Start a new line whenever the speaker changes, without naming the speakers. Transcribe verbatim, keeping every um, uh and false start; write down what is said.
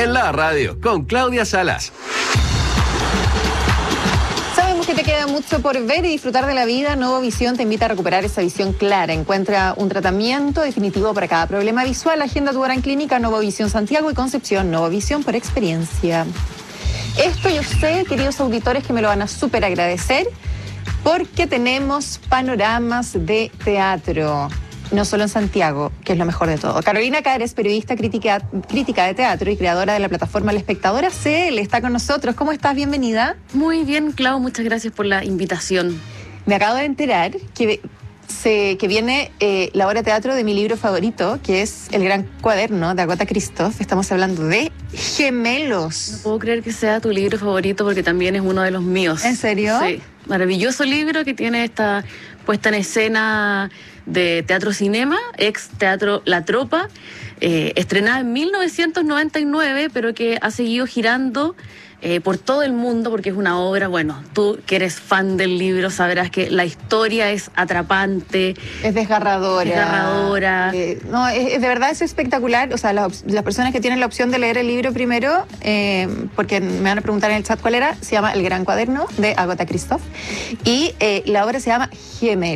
en la radio con Claudia Salas.
Sabemos que te queda mucho por ver y disfrutar de la vida. Nuevo Visión te invita a recuperar esa visión clara. Encuentra un tratamiento definitivo para cada problema visual. Agenda tu hora en clínica Nuevo Visión Santiago y Concepción. Nuevo Visión por experiencia. Esto yo sé, queridos auditores, que me lo van a súper agradecer porque tenemos panoramas de teatro. No solo en Santiago, que es lo mejor de todo. Carolina Caer es periodista, crítica, crítica de teatro y creadora de la plataforma La Espectadora C L. Está con nosotros. ¿Cómo estás? Bienvenida.
Muy bien, Clau. Muchas gracias por la invitación.
Me acabo de enterar que, se, que viene eh, la obra de teatro de mi libro favorito, que es El Gran Cuaderno, de Agatha Christoph. Estamos hablando de gemelos.
No puedo creer que sea tu libro favorito porque también es uno de los míos.
¿En serio?
Sí. Maravilloso libro que tiene esta puesta en escena de teatro-cinema, ex teatro La Tropa, eh, estrenada en mil novecientos noventa y nueve, pero que ha seguido girando eh, por todo el mundo porque es una obra, bueno, tú que eres fan del libro sabrás que la historia es atrapante.
Es desgarradora.
Desgarradora.
Eh, no, es, de verdad es espectacular. O sea, las, las personas que tienen la opción de leer el libro primero, eh, porque me van a preguntar en el chat cuál era, se llama El Gran Cuaderno de Agatha Christoph y eh, la obra se llama Gemelos.